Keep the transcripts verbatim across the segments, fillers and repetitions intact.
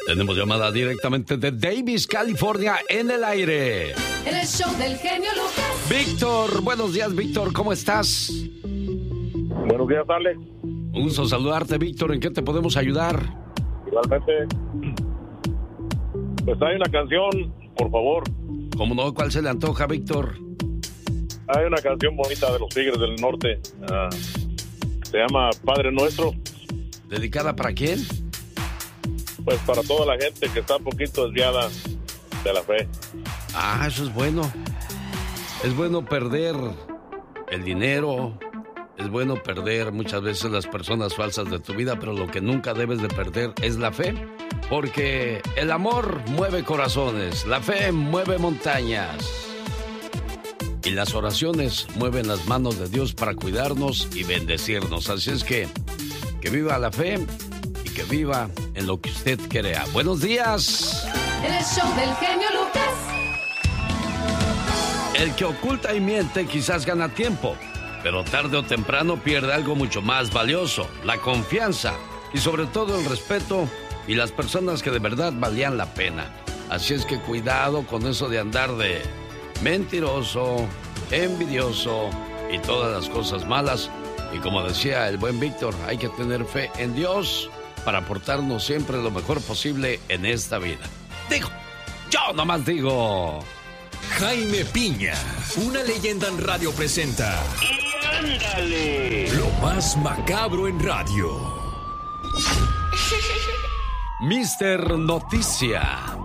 Tenemos llamada directamente de Davis, California, en el aire. En el show del genio Lucas. Víctor, buenos días, Víctor, ¿cómo estás? Buenos días, Alex. Un gusto saludarte, Víctor. ¿En qué te podemos ayudar? Igualmente. Pues hay una canción, por favor. ¿Cómo no? ¿Cuál se le antoja, Víctor? Hay una canción bonita de los Tigres del Norte. Uh, se llama Padre Nuestro. ¿Dedicada para quién? Pues para toda la gente que está un poquito desviada de la fe. Ah, eso es bueno. Es bueno perder el dinero, es bueno perder muchas veces las personas falsas de tu vida, pero lo que nunca debes de perder es la fe, porque el amor mueve corazones, la fe mueve montañas y las oraciones mueven las manos de Dios para cuidarnos y bendecirnos. Así es que, que viva la fe y que viva en lo que usted crea. Buenos días. En el show del genio Lucas. El que oculta y miente quizás gana tiempo, pero tarde o temprano pierde algo mucho más valioso, la confianza y sobre todo el respeto y las personas que de verdad valían la pena. Así es que cuidado con eso de andar de mentiroso, envidioso y todas las cosas malas. Y como decía el buen Víctor, hay que tener fe en Dios para aportarnos siempre lo mejor posible en esta vida. Digo, yo nomás digo... Jaime Piña, una leyenda en radio presenta. ¡Y ándale! Lo más macabro en radio. Mister Noticia.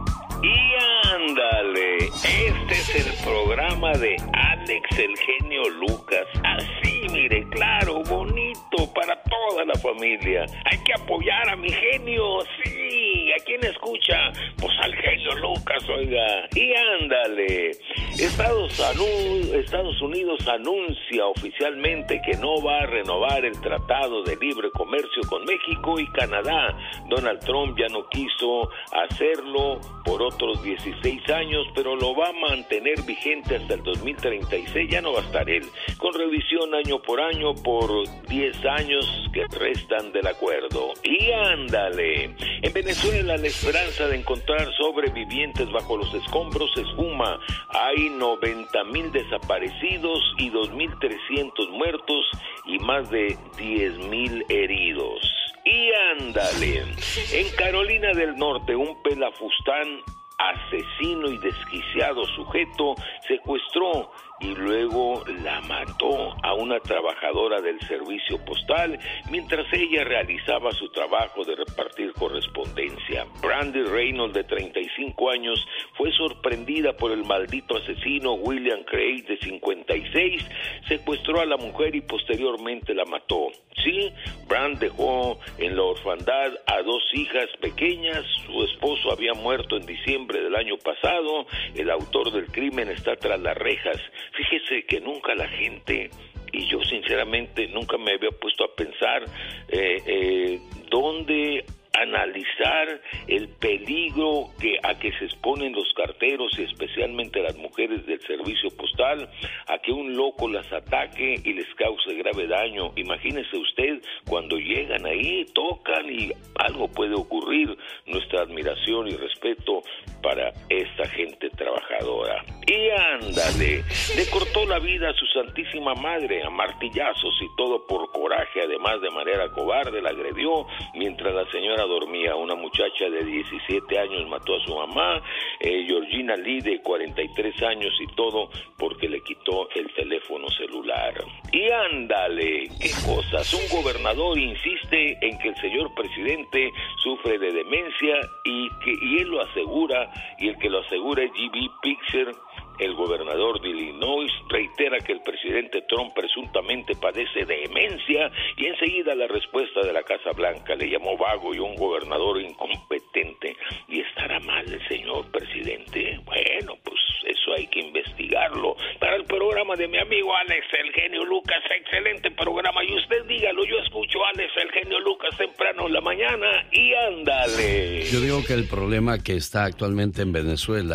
¡Y ándale! Este es el programa de Alex el genio Lucas. Así, mire, claro, bonito para toda la familia. Hay que apoyar a mi genio, sí. ¿A quién escucha? Pues al genio Lucas, oiga. Y ándale. Estados, anu- Estados Unidos anuncia oficialmente que no va a renovar el Tratado de Libre Comercio con México y Canadá. Donald Trump ya no quiso hacerlo por otros dieciséis años, pero lo va a mantener vigente hasta el dos mil treinta y seis. Ya no va a estar él, con revisión año por año por diez años que restan del acuerdo. Y ándale. En Venezuela la esperanza de encontrar sobrevivientes bajo los escombros se esfuma. Hay noventa mil desaparecidos y dos mil trescientos muertos y más de diez mil heridos. Y ándale. En Carolina del Norte, un pelafustán asesino y desquiciado sujeto secuestró y luego la mató a una trabajadora del servicio postal mientras ella realizaba su trabajo de repartir correspondencia. Brandy Reynolds, de treinta y cinco años, fue sorprendida por el maldito asesino William Craig, de cincuenta y seis, secuestró a la mujer y posteriormente la mató. Sí, Brand dejó en la orfandad a dos hijas pequeñas, su esposo había muerto en diciembre del año pasado, el autor del crimen está tras las rejas. Fíjese que nunca la gente, y yo sinceramente nunca me había puesto a pensar eh, eh, dónde analizar el peligro que a que se exponen los carteros y especialmente las mujeres del servicio postal, a que un loco las ataque y les cause grave daño. Imagínese usted cuando llegan ahí, tocan y algo puede ocurrir. Nuestra admiración y respeto para esta gente trabajadora. Y ándale, le cortó la vida a su santísima madre a martillazos y todo por coraje, además de manera cobarde la agredió mientras la señora dormía. Una muchacha de diecisiete años mató a su mamá, eh, Georgina Lee, de cuarenta y tres años, y todo porque le quitó el teléfono celular. Y ándale, qué cosas. Un gobernador insiste en que el señor presidente sufre de demencia y que y él lo asegura, y el que lo asegura es G B Pitzer. El gobernador de Illinois reitera que el presidente Trump presuntamente padece de demencia y enseguida la respuesta de la Casa Blanca le llamó vago y un gobernador incompetente. ¿Y estará mal el señor presidente? Bueno, pues eso hay que investigarlo. Para el programa de mi amigo Alex el genio Lucas, excelente programa, y usted dígalo, yo escucho a Alex el genio Lucas temprano en la mañana y ándale. Yo digo que el problema que está actualmente en Venezuela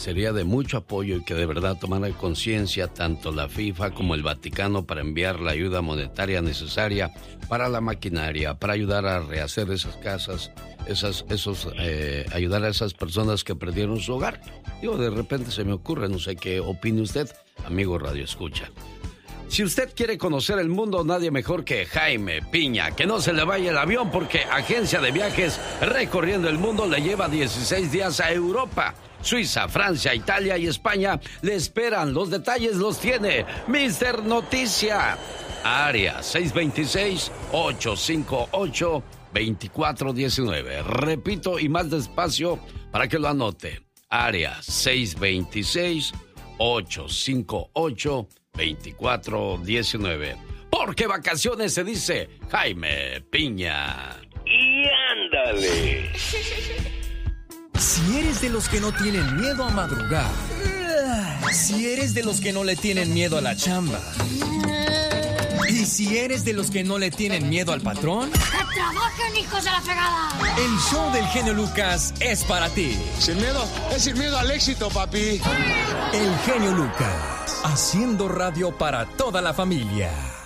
sería de mucho apoyo y que de verdad tomara conciencia tanto la FIFA como el Vaticano para enviar la ayuda monetaria necesaria para la maquinaria, para ayudar a rehacer esas casas, esas, esos, eh, ayudar a esas personas que perdieron su hogar. Digo, de repente se me ocurre, no sé qué opine usted, amigo Radio Escucha. Si usted quiere conocer el mundo, nadie mejor que Jaime Piña. Que no se le vaya el avión porque Agencia de Viajes Recorriendo el Mundo le lleva dieciséis días a Europa. Suiza, Francia, Italia y España le esperan. Los detalles los tiene mister Noticia. Área seis dos seis, ocho cinco ocho, dos cuatro uno nueve. Repito y más despacio para que lo anote. Área seis dos seis, ocho cinco ocho, dos cuatro uno nueve. Porque vacaciones se dice Jaime Piña. Y ándale. Si eres de los que no tienen miedo a madrugar, si eres de los que no le tienen miedo a la chamba, y si eres de los que no le tienen miedo al patrón, ¡que trabajen, hijos de la fregada! El show del genio Lucas es para ti. Sin miedo, es sin miedo al éxito, papi. El genio Lucas, haciendo radio para toda la familia.